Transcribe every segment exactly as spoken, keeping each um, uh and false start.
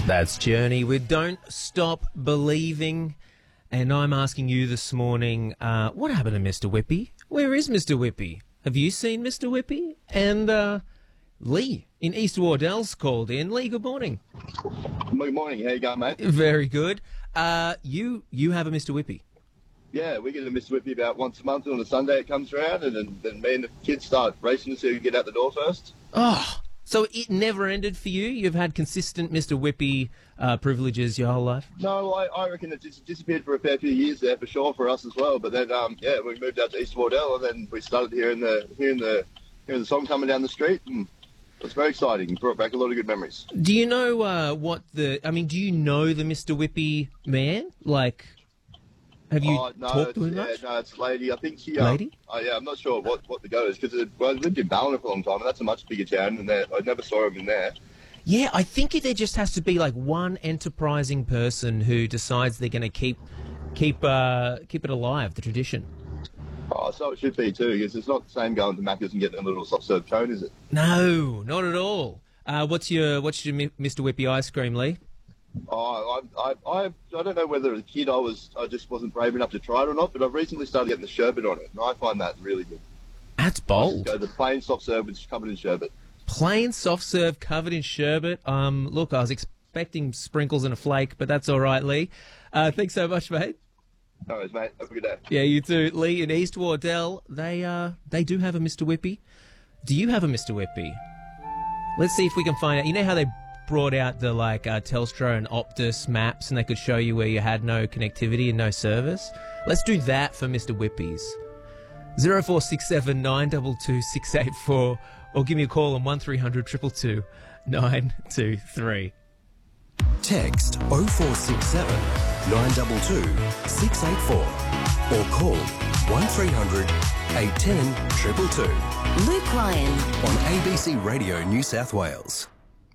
That's Journey with Don't Stop Believing. And I'm asking you this morning, uh, what happened to Mister Whippy? Where is Mister Whippy? Have you seen Mister Whippy? And uh, Lee in East Wardell's called in. Lee, good morning. Good morning. How you going, mate? Very good. Uh, you you have a Mister Whippy? Yeah, we get a Mister Whippy about once a month on a Sunday. It comes around, and then, then me and the kids start racing to see who can get out the door first. Oh, so it never ended for you? You've had consistent Mister Whippy uh, privileges your whole life? No, I, I reckon it just disappeared for a fair few years there for sure for us as well. But then, um, yeah, we moved out to East Wardell, and then we started hearing the hearing the hearing the song coming down the street, and it was very exciting. It brought back a lot of good memories. Do you know uh, what the? I mean, do you know the Mister Whippy man? Like, have you oh, no, talked to him yeah, much? No, it's Lady. I think she. Um, Lady? Oh, yeah, I'm not sure what, what the go is because well, I lived in Ballina for a long time, and that's a much bigger town, and I never saw him in there. Yeah, I think there just has to be like one enterprising person who decides they're going to keep keep uh, keep it alive, the tradition. Oh, so it should be too, because it's not the same going to Macca's and getting a little soft serve cone, is it? No, not at all. Uh, what's your what's your Mister Whippy ice cream, Lee? Oh, I, I, I, I don't know whether as a kid I was, I just wasn't brave enough to try it or not. But I've recently started getting the sherbet on it, and I find that really good. That's bold. Go the plain soft serve, which is covered in sherbet. Plain soft serve covered in sherbet. Um, look, I was expecting sprinkles and a flake, but that's all right, Lee. Uh, thanks so much, mate. No worries, mate. Have a good day. Yeah, you too. Lee in East Wardell, they uh, they do have a Mister Whippy. Do you have a Mister Whippy? Let's see if we can find out. You know how they brought out the like uh, Telstra and Optus maps, and they could show you where you had no connectivity and no service? Let's do that for Mister Whippies. zero four six seven nine two two six eight four, or give me a call on one three hundred two two two nine two three. Text oh four six seven nine two two six eight four or call one three hundred eight one zero two two two. Luke Ryan on A B C Radio New South Wales.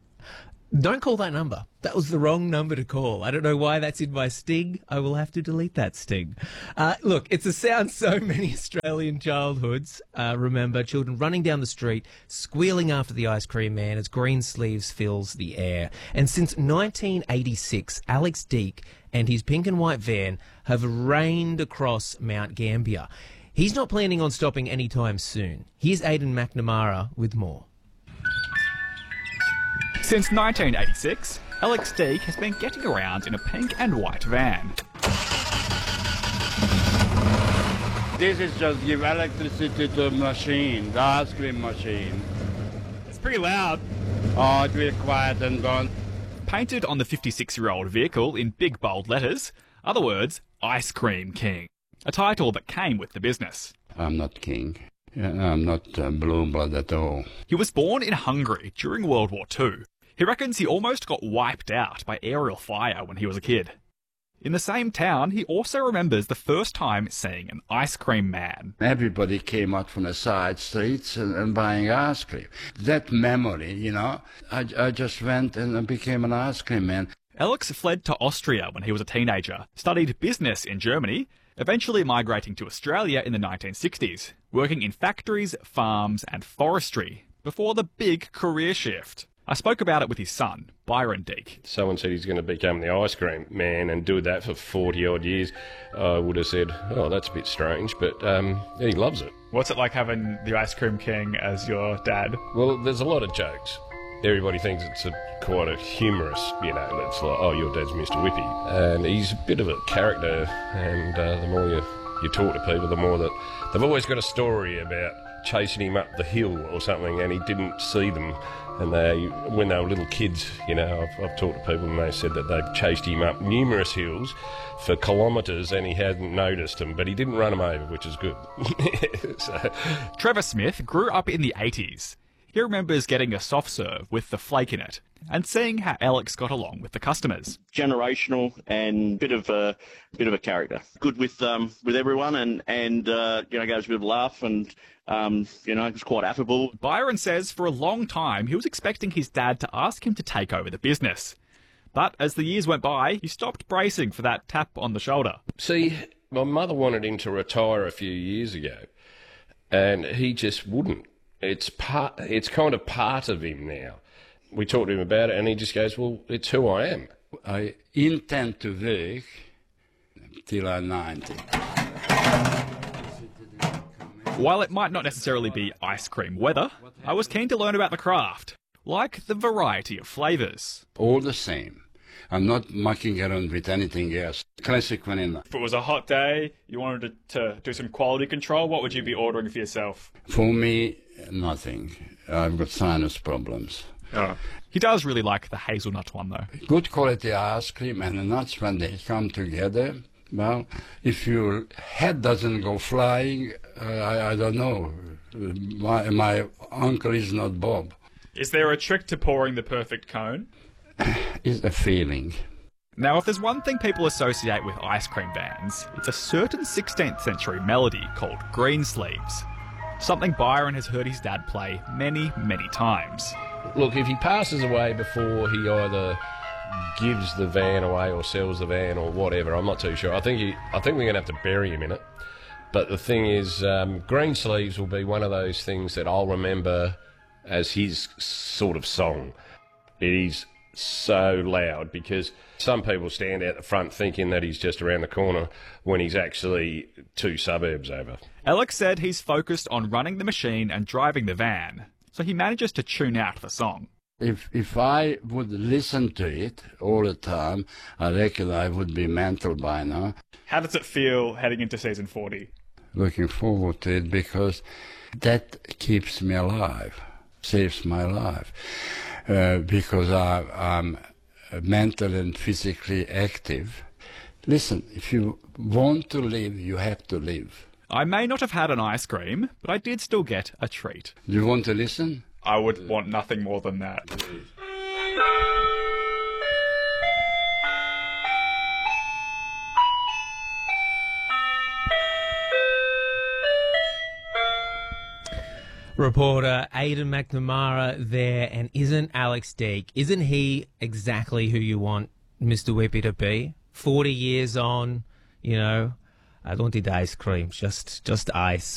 Don't call that number. That was the wrong number to call. I don't know why that's in my sting. I will have to delete that sting. Uh, look, it's a sound so many Australian childhoods uh, remember. Children running down the street, squealing after the ice cream man as green sleeves fills the air. And since nineteen eighty-six, Alex Deek and his pink and white van have reigned across Mount Gambier. He's not planning on stopping anytime soon. Here's Aidan McNamara with more. Since nineteen eighty-six, Alex Deek has been getting around in a pink and white van. This is just give electricity to the machine, the ice cream machine. It's pretty loud. Oh, it's really quiet and gone. Painted on the fifty-six-year-old vehicle in big bold letters are the words Ice Cream King, a title that came with the business. I'm not king. I'm not uh, blue blood at all. He was born in Hungary during World War Two. He reckons he almost got wiped out by aerial fire when he was a kid. In the same town, he also remembers the first time seeing an ice cream man. Everybody came out from the side streets and, and buying ice cream. That memory, you know, I, I just went and became an ice cream man. Alex fled to Austria when he was a teenager, studied business in Germany, eventually migrating to Australia in the nineteen sixties, working in factories, farms and forestry before the big career shift. I spoke about it with his son, Byron Deek. Someone said he's going to become the ice cream man and do that for forty odd years. I would have said, oh, that's a bit strange, but um, he loves it. What's it like having the Ice Cream King as your dad? Well, there's a lot of jokes. Everybody thinks it's a, quite a humorous, you know, it's like, oh, your dad's Mister Whippy. And he's a bit of a character, and uh, the more you, you talk to people, the more that they've always got a story about chasing him up the hill or something, and he didn't see them. And they, when they were little kids, you know, I've, I've talked to people and they said that they've chased him up numerous hills for kilometres and he hadn't noticed them, but he didn't run them over, which is good. So. Trevor Smith grew up in the eighties. He remembers getting a soft serve with the flake in it and seeing how Alex got along with the customers. Generational and bit of a bit of a character. Good with um, with everyone, and and uh, you know, gave us a bit of a laugh, and um, you know, he was quite affable. Byron says for a long time he was expecting his dad to ask him to take over the business, but as the years went by, he stopped bracing for that tap on the shoulder. See, my mother wanted him to retire a few years ago, and he just wouldn't. It's part. It's kind of part of him now. we talked to him about it, and he just goes, well, it's who I am. I intend to work till I'm ninety. While it might not necessarily be ice cream weather, I was keen to learn about the craft, like the variety of flavours. All the same. I'm not mucking around with anything else. Classic vanilla. If it was a hot day, you wanted to, to do some quality control, what would you be ordering for yourself? For me, nothing. I've got sinus problems. Oh. He does really like the hazelnut one, though. Good quality ice cream and the nuts, when they come together, well, if your head doesn't go flying, uh, I, I don't know. My, my uncle is not Bob. Is there a trick to pouring the perfect cone? It's a feeling. Now, if there's one thing people associate with ice cream vans, it's a certain sixteenth century melody called Greensleeves. Something Byron has heard his dad play many, many times. Look, if he passes away before he either gives the van away or sells the van or whatever, I'm not too sure. I think he, I think we're going to have to bury him in it. But the thing is, um, Greensleeves will be one of those things that I'll remember as his sort of song. It is so loud because some people stand out the front thinking that he's just around the corner when he's actually two suburbs over. Alex said he's focused on running the machine and driving the van, so he manages to tune out the song. If if I would listen to it all the time, I reckon I would be mental by now. How does it feel heading into season forty? Looking forward to it because that keeps me alive, saves my life, uh, because I, I'm mentally and physically active. Listen, if you want to live, you have to live. I may not have had an ice cream, but I did still get a treat. Do you want to listen? I would want nothing more than that. Reporter Aidan McNamara there, and isn't Alex Deek, isn't he exactly who you want Mister Whippy to be? forty years on, you know, I don't need ice cream, just, just ice.